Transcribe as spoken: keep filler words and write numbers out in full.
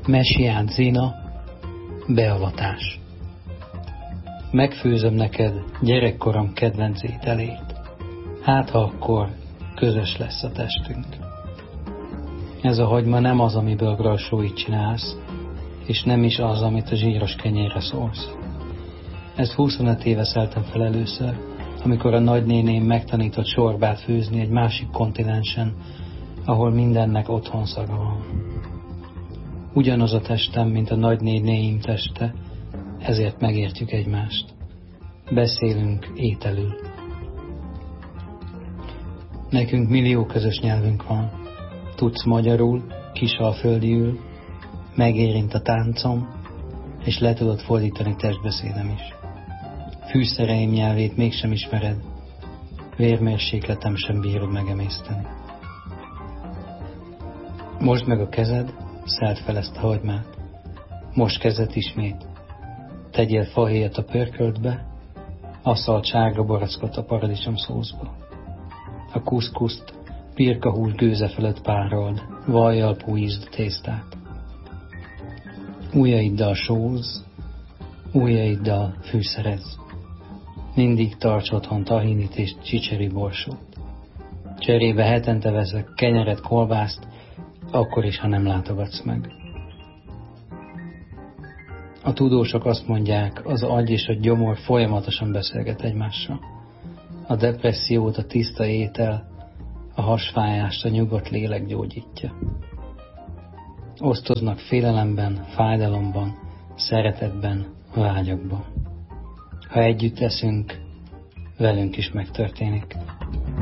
Messiás Zina, beavatás. Megfőzöm neked gyerekkorom kedvenc ételét, hát ha akkor közös lesz a testünk. Ez a hagyma nem az, amiből grassóit csinálsz, és nem is az, amit a zsíros kenyérre szólsz. Ezt huszonöt éve szeltem fel először, amikor a nagynéném megtanított sorbát főzni egy másik kontinensen, ahol mindennek otthon szaga van. Ugyanaz a testem, mint a nagynénéim teste, ezért megértjük egymást. Beszélünk ételül. Nekünk millió közös nyelvünk van. Tudsz magyarul, kisalföldiül, megérint a táncom, és le tudod fordítani testbeszédem is. Fűszereim nyelvét mégsem ismered, vérmérsékletem sem bírod megemészteni. Mosd meg a kezed, szeld fel ezt a hagymát. Most kezdett ismét. Tegyél fahéjat a pörköltbe, asszalt sárga barackot a paradicsom szószba. A kuszkuszt pirkahús gőze felett párold, vajjal pújízd a tésztát. Ujjaiddal sózz, ujjaiddal fűszerezz. Mindig tarts otthon tahinit és csicseri borsót. Cserébe hetente veszek kenyeret, kolbászt, akkor is, ha nem látogatsz meg. A tudósok azt mondják, az agy és a gyomor folyamatosan beszélget egymással. A depressziót a tiszta étel, a hasfájást a nyugodt lélek gyógyítja. Osztoznak félelemben, fájdalomban, szeretetben, vágyakban. Ha együtt eszünk, velünk is megtörténik.